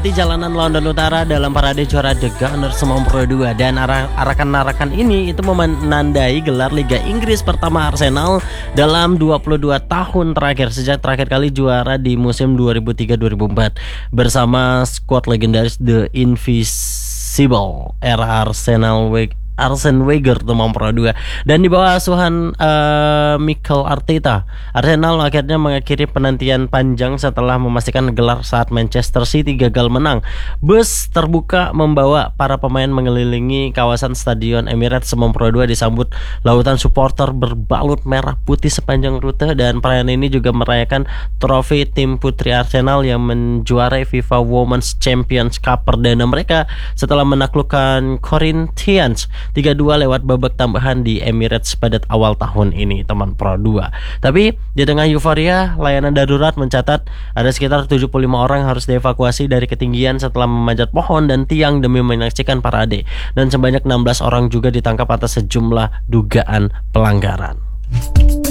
Di jalanan London Utara dalam parade juara The Gunners Semong Pro 2 dan arakan-arakan ini itu menandai gelar Liga Inggris pertama Arsenal dalam 22 tahun terakhir sejak terakhir kali juara di musim 2003-2004 bersama skuad legendaris The Invincible era Arsene Wenger Semong Pro 2 dan di bawah asuhan Mikel Arteta, Arsenal akhirnya mengakhiri penantian panjang setelah memastikan gelar saat Manchester City gagal menang. Bus terbuka membawa para pemain mengelilingi kawasan Stadion Emirates Semong Pro 2 disambut lautan supporter berbalut merah putih sepanjang rute, dan perayaan ini juga merayakan trofi tim putri Arsenal yang menjuarai FIFA Women's Champions Cup perdana mereka setelah menaklukkan Corinthians 3-2 lewat babak tambahan di Emirates pada awal tahun ini, teman Pro 2. Tapi di tengah euforia, layanan darurat mencatat ada sekitar 75 orang harus dievakuasi dari ketinggian setelah memanjat pohon dan tiang demi menyaksikan parade, dan sebanyak 16 orang juga ditangkap atas sejumlah dugaan pelanggaran.